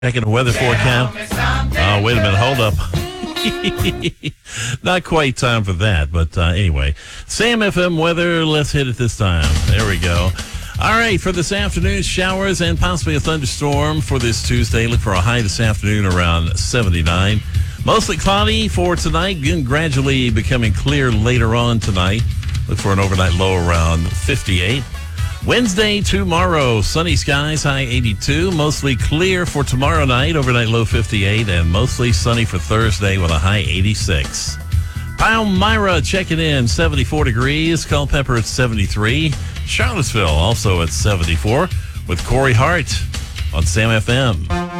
Checking the weather forecast. Oh, wait a minute. Hold up. Not quite time for that, but anyway. Sam FM weather. Let's hit it this time. There we go. All right, for this afternoon, showers and possibly a thunderstorm for this Tuesday. Look for a high this afternoon around 79. Mostly cloudy for tonight, and gradually becoming clear later on tonight. Look for an overnight low around 58. Wednesday, tomorrow, sunny skies, high 82. Mostly clear for tomorrow night, overnight low 58. And mostly sunny for Thursday with a high 86. Palmyra checking in, 74 degrees. Culpeper at 73. Charlottesville also at 74 with Corey Hart on Sam FM.